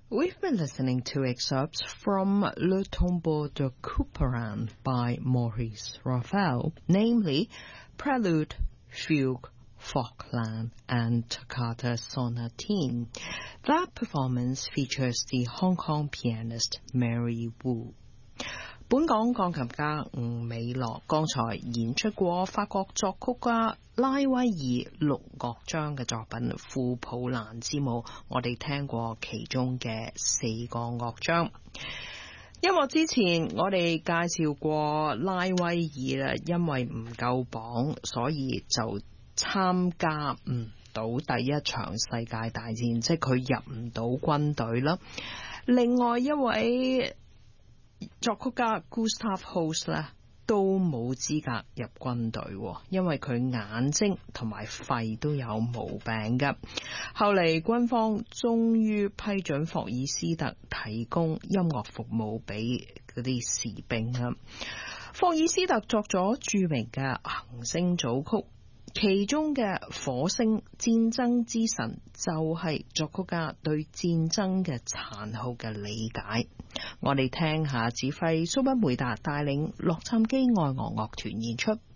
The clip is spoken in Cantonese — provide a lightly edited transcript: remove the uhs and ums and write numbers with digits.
We've been listening to excerpts from Le Tombeau de Couperin by Maurice Ravel, namely Prelude, Fugue, Falkland, and Toccata Sonatine. That performance features the Hong Kong pianist Mary Wu. 本港鋼琴家吳美樂剛才演出過法國作曲家拉威爾6樂章嘅作品《庫普蘭之舞》，我哋聽過其中嘅4個樂章。音樂之前我哋介紹過拉威爾啦，因為唔夠榜，所以就參加唔到第一場世界大戰，即係佢入唔到軍隊啦。另外一位作曲家 Gustav Holst 咧都冇資格入軍隊，因為佢眼睛同埋肺都有毛病㗎。後嚟軍方終於批准霍爾斯特提供音樂服務俾嗰啲士兵啦。霍爾斯特作咗著名嘅行星組曲，其中嘅火星戰爭之神就係作曲家對戰爭嘅殘酷嘅理解。我哋聽下指揮蘇不梅達帶領洛杉磯愛樂樂團演出。